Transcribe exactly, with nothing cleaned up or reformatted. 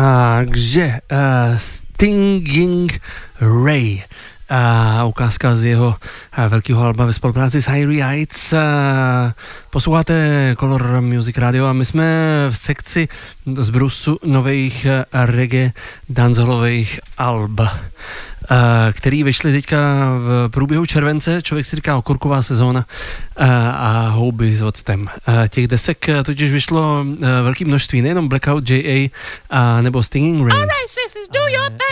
Takže uh, Stinging Ray. A ukázka z jeho uh, velkého alba ve spolupráci s Hairy Heights. Uh, posloucháte Color Music Radio a my jsme v sekci z brusu nových uh, reggae dancehallových alb, uh, který vyšly teďka v průběhu července. Člověk si říká okurková sezóna uh, a houby s octem. Uh, těch desek uh, totiž vyšlo uh, velké množství, nejenom Blackout J A uh, nebo Stinging Ray. All right, sisters, do your thing.